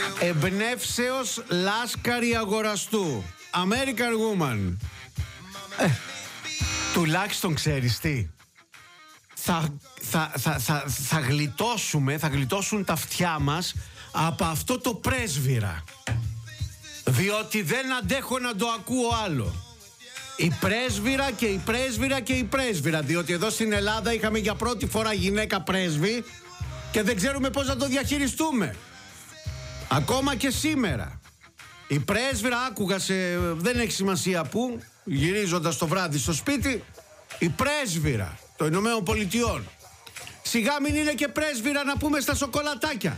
Εμπνεύσεως λάσκαρη αγοραστού. American Woman. Τουλάχιστον ξέρεις τι, θα γλιτώσουμε, θα γλιτώσουν τα αυτιά μας από αυτό το πρέσβυρα. Διότι δεν αντέχω να το ακούω άλλο. Η πρέσβυρα και η πρέσβυρα και η πρέσβυρα. Διότι εδώ στην Ελλάδα είχαμε για πρώτη φορά γυναίκα πρέσβη και δεν ξέρουμε πώς να το διαχειριστούμε. Ακόμα και σήμερα. Η πρέσβυρα άκουγα δεν έχει σημασία που, γυρίζοντας το βράδυ στο σπίτι, η πρέσβυρα των Ηνωμένων Πολιτειών. Σιγά μην είναι και πρέσβυρα να πούμε στα σοκολατάκια.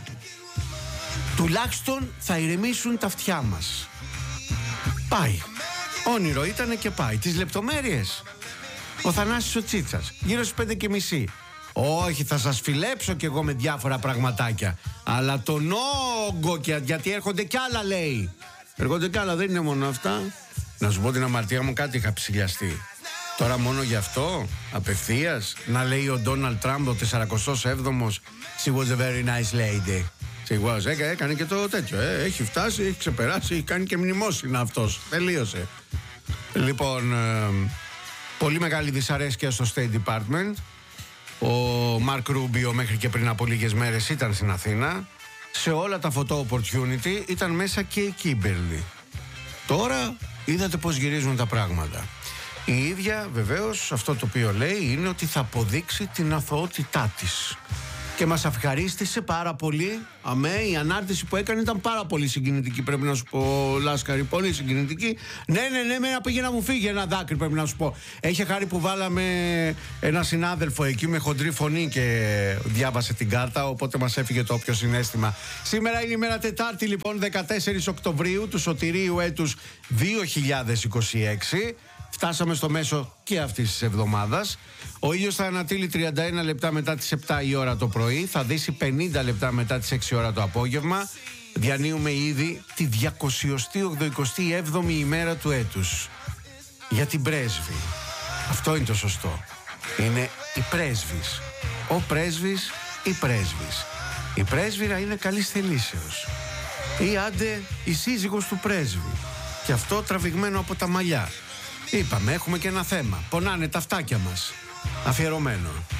Τουλάχιστον θα ηρεμήσουν τα αυτιά μας. Πάει. Όνειρο ήτανε και πάει. Τις λεπτομέρειες ο Θανάσης ο Τσίτσας, γύρω στις 5:30. Όχι, θα σας φιλέψω κι εγώ με διάφορα πραγματάκια. Αλλά τον όγκο, γιατί έρχονται κι άλλα, λέει. Έρχονται κι άλλα, δεν είναι μόνο αυτά. Να σου πω την αμαρτία μου, κάτι είχα ψηλιαστεί. Τώρα μόνο γι' αυτό, απευθείας, να λέει ο Ντόναλντ Τραμπ, ο 47ος, she was a very nice lady. She was, έκανε και το τέτοιο, έχει φτάσει, έχει ξεπεράσει, έχει κάνει και μνημόσυνα αυτός. Τελείωσε. Λοιπόν, πολύ μεγάλη δυσαρέσκεια στο State Department. Ο Μαρκ Ρούμπιο μέχρι και πριν από λίγες μέρες ήταν στην Αθήνα. Σε όλα τα photo opportunity ήταν μέσα και η Κίμπερλι. Τώρα είδατε πώς γυρίζουν τα πράγματα. Η ίδια βεβαίως αυτό το οποίο λέει είναι ότι θα αποδείξει την αθωότητά της. Και μας ευχαρίστησε πάρα πολύ. Η ανάρτηση που έκανε ήταν πάρα πολύ συγκινητική, πρέπει να σου πω, Λάσκαρη. Πολύ συγκινητική. Ναι, μένα πήγε να μου φύγει ένα δάκρυ, πρέπει να σου πω. Έχει χάρη που βάλαμε ένα συνάδελφο εκεί με χοντρή φωνή και διάβασε την κάρτα, οπότε μας έφυγε το όποιο συναίσθημα. Σήμερα είναι η μέρα Τετάρτη, λοιπόν, 14 Οκτωβρίου του σωτηρίου έτους 2026. Φτάσαμε στο μέσο και αυτής της εβδομάδας. Ο ήλιος θα ανατείλει 31 λεπτά μετά τις 7 η ώρα το πρωί, θα δύσει 50 λεπτά μετά τις 6 ώρα το απόγευμα. Διανύουμε ήδη τη 287η ημέρα του έτους. Για την πρέσβη. Αυτό είναι το σωστό. Είναι η πρέσβης. Ο πρέσβης, η πρέσβης. Η πρέσβυρα είναι καλής θελήσεως. Ή άντε η σύζυγος του πρέσβη. Και αυτό τραβηγμένο από τα μαλλιά. Είπαμε, έχουμε και ένα θέμα. Πονάνε τα αυτάκια μας. Αφιερωμένο.